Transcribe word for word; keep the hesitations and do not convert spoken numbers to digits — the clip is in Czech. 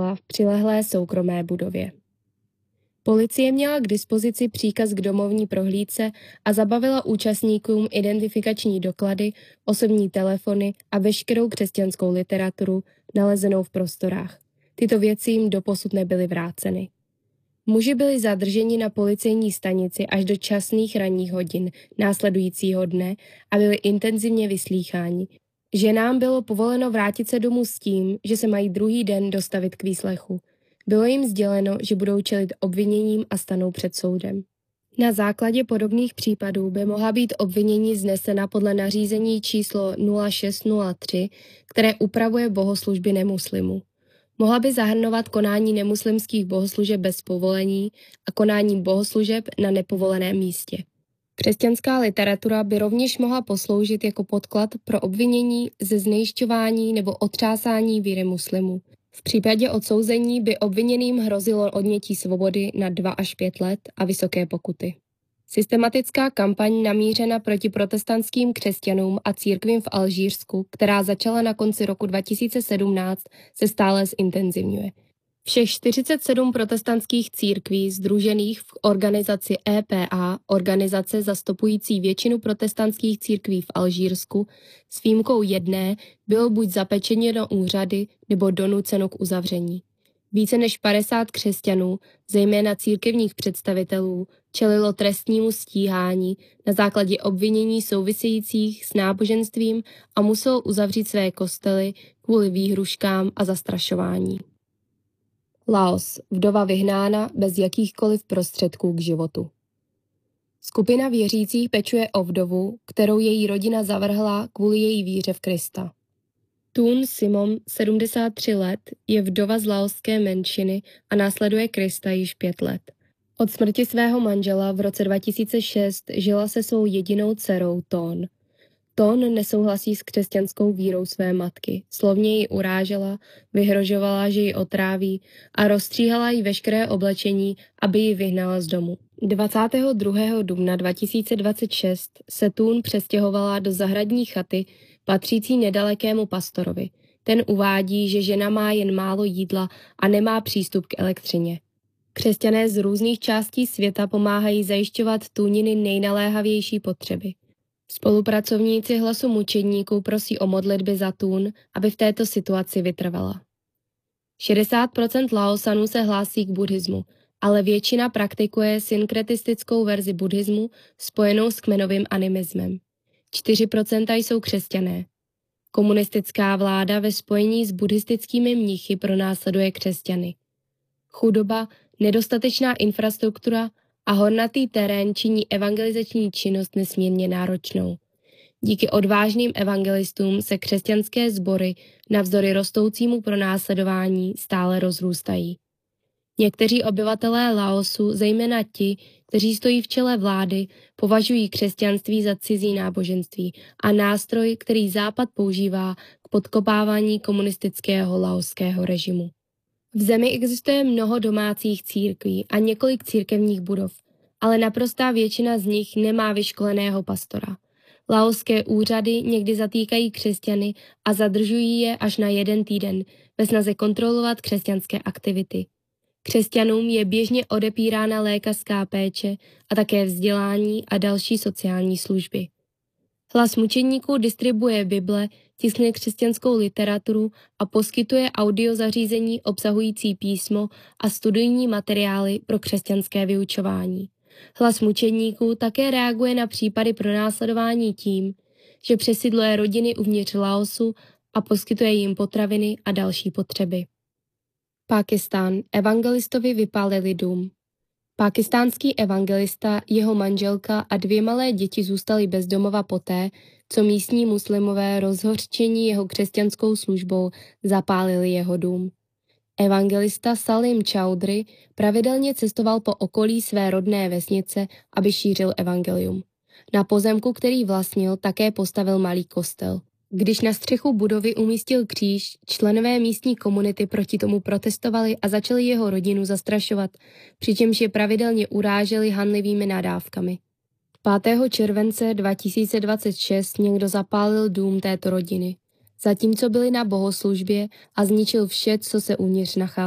nacházela v přilehlé soukromé budově. Policie měla k dispozici příkaz k domovní prohlídce a zabavila účastníkům identifikační doklady, osobní telefony a veškerou křesťanskou literaturu nalezenou v prostorách. Tyto věci jim doposud nebyly vráceny. Muži byli zadrženi na policejní stanici až do časných ranních hodin následujícího dne a byli intenzivně vyslýcháni. Ženám bylo povoleno vrátit se domů s tím, že se mají druhý den dostavit k výslechu. Bylo jim sděleno, že budou čelit obviněním a stanou před soudem. Na základě podobných případů by mohla být obvinění znesena podle nařízení číslo nula šest nula tři, které upravuje bohoslužby nemuslimů. Mohla by zahrnovat konání nemuslimských bohoslužeb bez povolení a konání bohoslužeb na nepovoleném místě. Křesťanská literatura by rovněž mohla posloužit jako podklad pro obvinění ze znejšťování nebo otřásání víry muslimů. V případě odsouzení by obviněným hrozilo odnětí svobody na dva až pět let a vysoké pokuty. Systematická kampaň namířena proti protestantským křesťanům a církvím v Alžírsku, která začala na konci roku dva tisíce sedmnáct, se stále zintenzivňuje. Všech čtyřicet sedm protestantských církví sdružených v organizaci E P A, organizace zastupující většinu protestantských církví v Alžírsku, s výjimkou jedné, bylo buď zapečeněno úřady nebo donuceno k uzavření. Více než padesát křesťanů, zejména církevních představitelů, čelilo trestnímu stíhání na základě obvinění souvisejících s náboženstvím a muselo uzavřít své kostely kvůli výhruškám a zastrašování. Laos, vdova vyhnána bez jakýchkoliv prostředků k životu. Skupina věřících pečuje o vdovu, kterou její rodina zavrhla kvůli její víře v Krista. Thun Simom, sedmdesát tři let, je vdova z laoské menšiny a následuje Krista již pět let. Od smrti svého manžela v roce dva tisíce šest žila se svou jedinou dcerou Ton. Ton nesouhlasí s křesťanskou vírou své matky, slovně ji urážela, vyhrožovala, že ji otráví a rozstříhala jí veškeré oblečení, aby ji vyhnala z domu. dvacátého druhého dubna dva tisíce dvacet šest se Thun přestěhovala do zahradní chaty patřící nedalekému pastorovi. Ten uvádí, že žena má jen málo jídla a nemá přístup k elektřině. Křesťané z různých částí světa pomáhají zajišťovat Thuniny nejnaléhavější potřeby. Spolupracovníci Hlasu mučedníků prosí o modlitby za Thun, aby v této situaci vytrvala. šedesát procent Laosanů se hlásí k buddhismu, ale většina praktikuje synkretistickou verzi buddhismu spojenou s kmenovým animismem. čtyři procenta jsou křesťané. Komunistická vláda ve spojení s buddhistickými mnichy pronásleduje křesťany. Chudoba, nedostatečná infrastruktura a hornatý terén činí evangelizační činnost nesmírně náročnou. Díky odvážným evangelistům se křesťanské sbory navzdory rostoucímu pronásledování stále rozrůstají. Někteří obyvatelé Laosu, zejména ti, kteří stojí v čele vlády, považují křesťanství za cizí náboženství a nástroj, který Západ používá k podkopávání komunistického laoského režimu. V zemi existuje mnoho domácích církví a několik církevních budov, ale naprostá většina z nich nemá vyškoleného pastora. Laoské úřady někdy zatýkají křesťany a zadržují je až na jeden týden ve snaze kontrolovat křesťanské aktivity. Křesťanům je běžně odepírána lékařská péče a také vzdělání a další sociální služby. Hlas mučedníků distribuje Bible, tiskne křesťanskou literaturu a poskytuje audiozařízení obsahující písmo a studijní materiály pro křesťanské vyučování. Hlas mučedníků také reaguje na případy pronásledování tím, že přesidluje rodiny uvnitř Laosu a poskytuje jim potraviny a další potřeby. Pákistán. Evangelistovi vypálili dům. Pákistánský evangelista, jeho manželka a dvě malé děti zůstali bez domova poté, co místní muslimové rozhořčení jeho křesťanskou službou zapálili jeho dům. Evangelista Salim Chaudhry pravidelně cestoval po okolí své rodné vesnice, aby šířil evangelium. Na pozemku, který vlastnil, také postavil malý kostel. Když na střechu budovy umístil kříž, členové místní komunity proti tomu protestovali a začali jeho rodinu zastrašovat, přičemž je pravidelně uráželi hanlivými nadávkami. pátého července dva tisíce dvacet šest někdo zapálil dům této rodiny, zatímco byli na bohoslužbě, a zničil vše, co se uvnitř nacházelo.